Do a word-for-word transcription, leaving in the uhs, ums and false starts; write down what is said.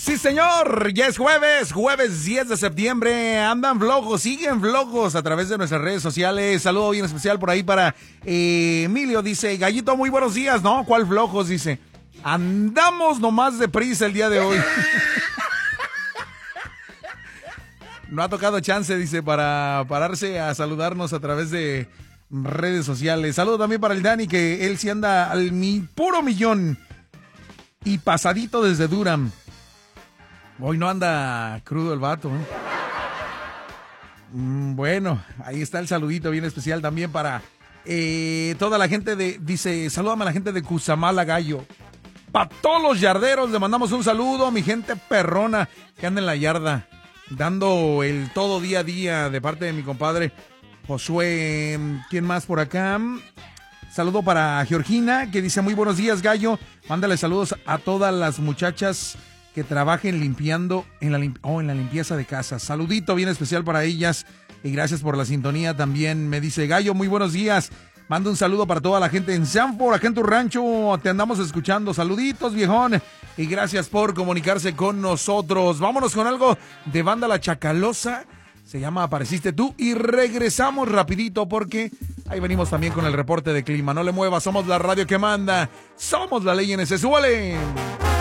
Sí, señor, ya es jueves, jueves diez de septiembre, andan flojos, siguen flojos a través de nuestras redes sociales. Saludo bien especial por ahí para eh, Emilio, dice, Gallito, muy buenos días, ¿no? ¿Cuál flojos? Dice, andamos nomás deprisa el día de hoy. No ha tocado chance, dice, para pararse a saludarnos a través de redes sociales. Saludo también para el Dani, que él sí anda al mi puro millón y pasadito desde Durham. Hoy no anda crudo el vato, ¿eh? Mm, bueno, ahí está el saludito bien especial también para eh, toda la gente de... Dice, salúdame a la gente de Cusamala, Gallo. Para todos los yarderos le mandamos un saludo a mi gente perrona que anda en la yarda, dando el todo día a día de parte de mi compadre Josué. ¿Quién más por acá? Saludo para Georgina, que dice, muy buenos días, Gallo. Mándale saludos a todas las muchachas que trabajen limpiando en la, limp- oh, en la limpieza de casa. Saludito bien especial para ellas y gracias por la sintonía también. Me dice, Gallo, muy buenos días. Mando un saludo para toda la gente en Sanford, acá en tu rancho. Te andamos escuchando. Saluditos, viejón. Y gracias por comunicarse con nosotros. Vámonos con algo de banda La Chacalosa. Se llama Apareciste Tú. Y regresamos rapidito porque ahí venimos también con el reporte de clima. No le muevas, somos la radio que manda. Somos la ley en ese. ¡Súbale!